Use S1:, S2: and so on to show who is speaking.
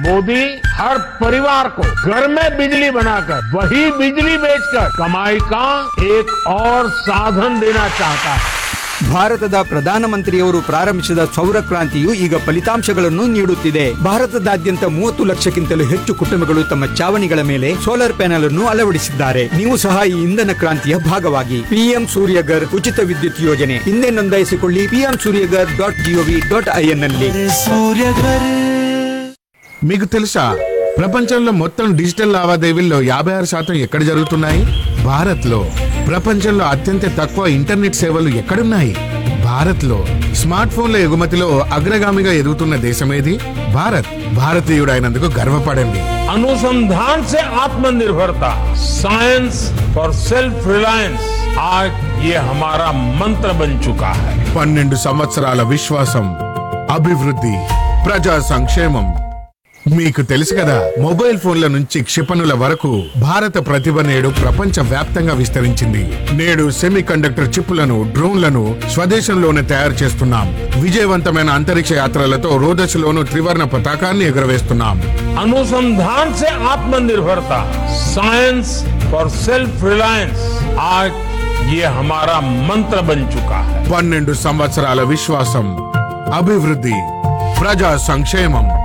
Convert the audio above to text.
S1: मोदी हर परिवार को घर में बिजली बनाकर वही बिजली बेचकर कमाई का एक और साधन देना चाहता है।
S2: ಭಾರತದ ಪ್ರಧಾನಮಂತ್ರಿಯವರು ಪ್ರಾರಂಭಿಸಿದ ಸೌರ ಕ್ರಾಂತಿಯು ಈಗ ಫಲಿತಾಂಶಗಳನ್ನು ನೀಡುತ್ತಿದೆ. ಭಾರತದಾದ್ಯಂತ 30 ಲಕ್ಷಕ್ಕಿಂತಲೂ ಹೆಚ್ಚು ಕುಟುಂಬಗಳು ತಮ್ಮ ಚಾವಣಿಗಳ ಮೇಲೆ ಸೋಲಾರ್ ಪ್ಯಾನೆಲ್ ಅನ್ನು ಅಳವಡಿಸಿದ್ದಾರೆ. ನೀವು ಸಹ ಈ ಇಂಧನ ಕ್ರಾಂತಿಯ ಭಾಗವಾಗಿ. ಪಿಎಂ ಸೂರ್ಯಗರ್ ಉಚಿತ ವಿದ್ಯುತ್ ಯೋಜನೆ ಹಿಂದೆ ನೋಂದಾಯಿಸಿಕೊಳ್ಳಿ. pmsuryagar.gov.in ನಲ್ಲಿ.
S3: మీకు తెలుసా ప్రపంచంలో మొత్తం డిజిటల్ లావాదేవీల్లో 56% ఎక్కడ జరుగుతున్నాయి? భారత్ లో. ప్రపంచంలో అత్యంత తక్కువ ఇంటర్నెట్ సేవలు ఎక్కడున్నాయి? భారత్ లో. స్మార్ట్ ఫోన్ల ఎగుమతిలో అగ్రగామిగా ఎదుగుతున్న దేశమేది? భారత్. భారతీయుడైనందుకు గర్వపడండి.
S1: अनुसंधान से आत्मनिर्भरता, साइंस फॉर सेल्फ रिलायंस, आज ये हमारा मंत्र बन चुका है.
S3: 12 సంవత్సరాల విశ్వాసం, అభివృద్ధి, ప్రజా సంక్షేమం. మీకు తెలుసు కదా, మొబైల్ ఫోన్ల నుంచి క్షిపణుల వరకు భారత ప్రతిభ నేడు ప్రపంచ వ్యాప్తంగా విస్తరించింది. నేడు సెమీ కండక్టర్ చిప్పులను, డ్రోన్లను స్వదేశంలోనే తయారు చేస్తున్నాం. విజయవంతమైన అంతరిక్ష యాత్రలతో రోదశలోను త్రివర్ణ పతాకాన్ని ఎగురవేస్తున్నాం.
S1: अनुसंधान से आत्मनिर्भरता, साइंस फॉर सेल्फ रिलायंस, आज ये हमारा मंत्र बन चुका है.
S3: 12 సంవత్సరాల విశ్వాసం, అభివృద్ధి, ప్రజా సంక్షేమం.